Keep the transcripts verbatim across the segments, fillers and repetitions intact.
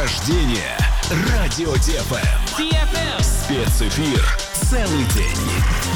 рождения. Радио Ди Эф Эм. Ди Эф Эм. Спецэфир целый день.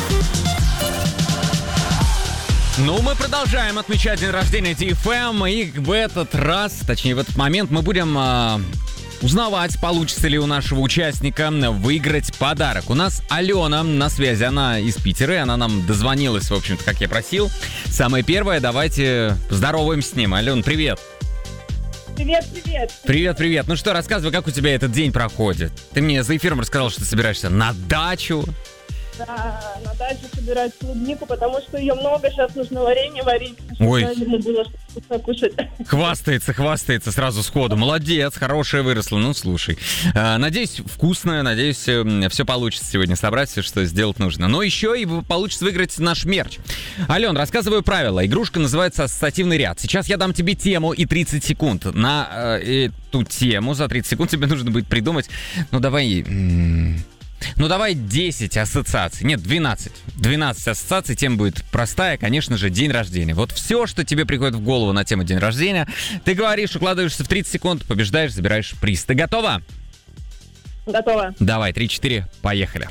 Ну, мы продолжаем отмечать день рождения Ди Эф Эм, и в этот раз, точнее, в этот момент мы будем э, узнавать, получится ли у нашего участника выиграть подарок. У нас Алена на связи, она из Питера, и она нам дозвонилась, в общем-то, как я просил. Самое первое, давайте поздороваемся с ним. Ален, привет. Привет, привет. Привет, привет. Ну что, рассказывай, как у тебя этот день проходит. Ты мне за эфиром рассказал, что ты собираешься на дачу. Да, на даче собирать клубнику, потому что ее много, сейчас нужно варенье варить, Ой. чтобы ему было что вкусно кушать. Хвастается, хвастается сразу сходу. Молодец, хорошая выросла. Ну, слушай. Э, надеюсь, вкусная, надеюсь, э, все получится сегодня собрать, все, что сделать нужно. Но еще и получится выиграть наш мерч. Ален, рассказываю правила. Игрушка называется «Ассоциативный ряд». Сейчас я дам тебе тему и тридцать секунд. На э, эту тему за тридцать секунд тебе нужно будет придумать, ну, давай... М- Ну, давай десять ассоциаций. Нет, двенадцать. двенадцать ассоциаций. Тема будет простая, конечно же, день рождения. Вот все, что тебе приходит в голову на тему день рождения, ты говоришь, укладываешься в тридцать секунд, побеждаешь, забираешь приз. Ты готова? Готово. Давай, три-четыре, поехали.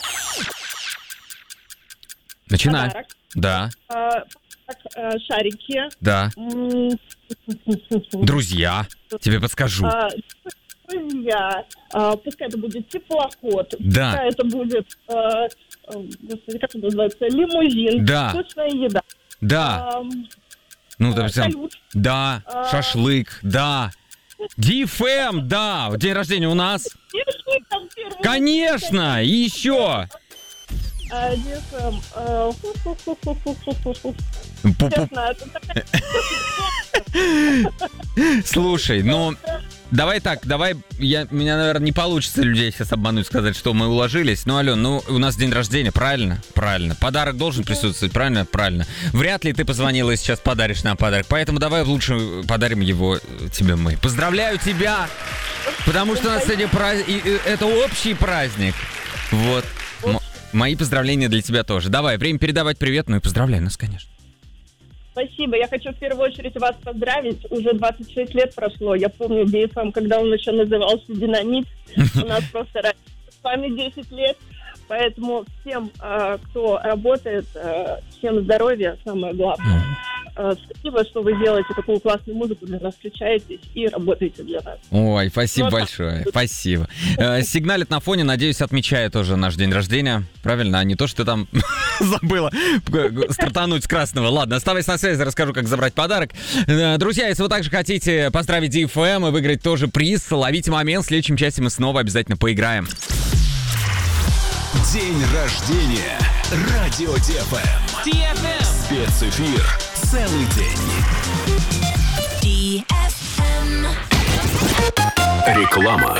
Начинай. Подарок. Да, А, так, а, шарики. да. М, Друзья, тебе подскажу. а, Друзья. А, пускай это будет теплоход. Да. Пускай это будет, а, а, господи, как это называется, лимузин. Да. Вкусная еда. Да. А, Ну, а, допустим, салют. да. А. Шашлык, да. Ди Эф Эм, да. День рождения у нас. Пирожки там первые. Конечно, и еще. А, Ди Эф Эм, а, фу-фу-фу-фу-фу-фу-фу. Пу-пу. Честно, это такая... Слушай, ну, давай так, давай, я, меня, наверное, не получится людей сейчас обмануть, сказать, что мы уложились. Ну, Ален, ну, у нас день рождения, правильно? Правильно. Подарок должен присутствовать, правильно? Правильно. Вряд ли ты позвонила и сейчас подаришь нам подарок, поэтому давай лучше подарим его тебе мы. Поздравляю тебя, потому что у нас сегодня праз... и, и, это общий праздник. Вот. М- мои поздравления для тебя тоже. Давай, время передавать привет, ну и поздравляй нас, конечно. Спасибо. Я хочу в первую очередь вас поздравить. Уже двадцать шесть лет прошло. Я помню Ди Эф Эм, когда он еще назывался «Динамит». У нас просто с вами десять лет. Поэтому всем, кто работает, всем здоровья, самое главное. Спасибо, что вы делаете такую классную музыку для нас, включаетесь и работаете для нас. Ой, спасибо Ну, большое, спасибо. Э, сигналит на фоне, надеюсь, отмечая тоже наш день рождения. Правильно, а не то, что ты там забыла стартануть с красного. Ладно, оставайся на связи, расскажу, как забрать подарок. Э, друзья, если вы также хотите поздравить Ди Эф Эм и выиграть тоже приз, ловите момент. В следующем части мы снова обязательно поиграем. День рождения. Радио Ди Эф Эм. Ди Эф Эм. Спецэфир целый день. Ди Эф Эм. Реклама.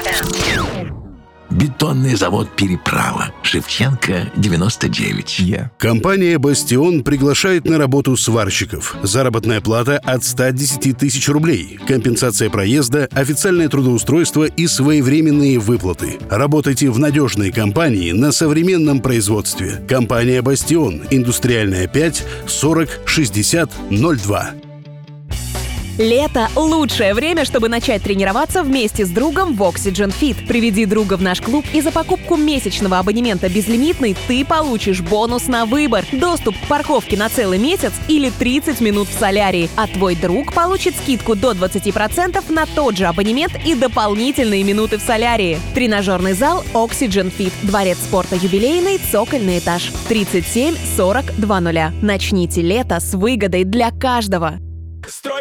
Бетонный завод «Переправа». Шевченко, девяносто девять. Yeah. Компания «Бастион» приглашает на работу сварщиков. Заработная плата от ста десяти тысяч рублей. Компенсация проезда, официальное трудоустройство и своевременные выплаты. Работайте в надежной компании на современном производстве. Компания «Бастион». Индустриальная пять, сорок, шестьдесят, ноль два. Лето – лучшее время, чтобы начать тренироваться вместе с другом в Oxygen Fit. Приведи друга в наш клуб, и за покупку месячного абонемента безлимитный ты получишь бонус на выбор, доступ к парковке на целый месяц или тридцать минут в солярии. А твой друг получит скидку до двадцати процентов на тот же абонемент и дополнительные минуты в солярии. Тренажерный зал Oxygen Fit. Дворец спорта юбилейный, цокольный этаж. тридцать семь сорок двадцать. Начните лето с выгодой для каждого. Строй